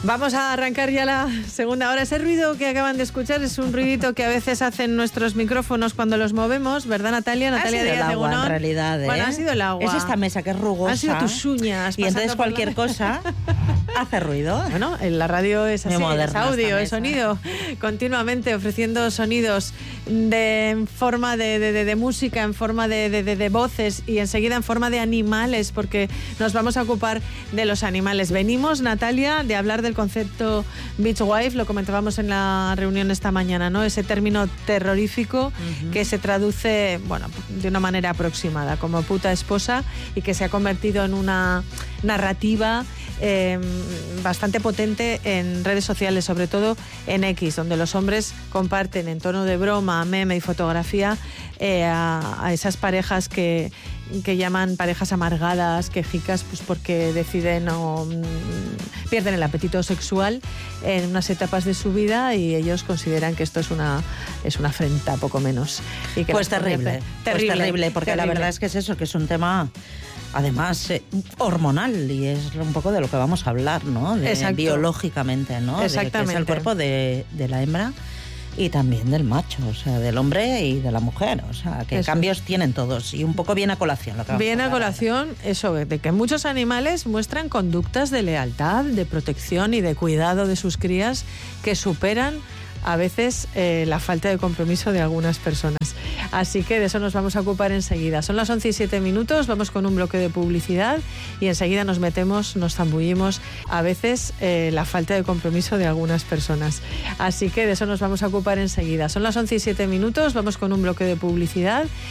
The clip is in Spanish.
Vamos a arrancar ya la segunda hora. Ese ruido que acaban de escuchar es un ruidito que a veces hacen nuestros micrófonos cuando los movemos, ¿verdad, Natalia? Natalia Díaz de Gunón. En realidad, Bueno, ha sido el agua. Es esta mesa que es rugosa. Han sido tus uñas. Y entonces cualquier cosa hace ruido. Bueno, en la radio es así, es audio, es sonido. Continuamente ofreciendo sonidos en forma de música, en forma de voces y enseguida en forma de animales, porque nos vamos a ocupar de los animales. Venimos, Natalia, de hablar del concepto Beach Wife, lo comentábamos en la reunión esta mañana, ¿no? Ese término terrorífico que se traduce, bueno, de una manera aproximada como puta esposa y que se ha convertido en una narrativa bastante potente en redes sociales, sobre todo en X, donde los hombres comparten en tono de broma, meme y fotografía a esas parejas que llaman parejas amargadas, quejicas, pues porque deciden o pierden el apetito sexual en unas etapas de su vida y ellos consideran que esto es una afrenta, poco menos. Y que pues terrible, porque la verdad es que es eso, que es un tema además hormonal y es un poco de lo que vamos a hablar, ¿no? Biológicamente, ¿no? Exactamente. De que es el cuerpo de la hembra y también del macho, o sea, del hombre y de la mujer, o sea, que eso. Cambios tienen todos y un poco viene a colación lo que vamos viene a colación eso, de que muchos animales muestran conductas de lealtad, de protección y de cuidado de sus crías que superan a veces la falta de compromiso de algunas personas. Así que de eso nos vamos a ocupar enseguida. Son las 11:07, vamos con un bloque de publicidad y enseguida nos zambullimos a veces la falta de compromiso de algunas personas. Así que de eso nos vamos a ocupar enseguida. Son las 11:07, vamos con un bloque de publicidad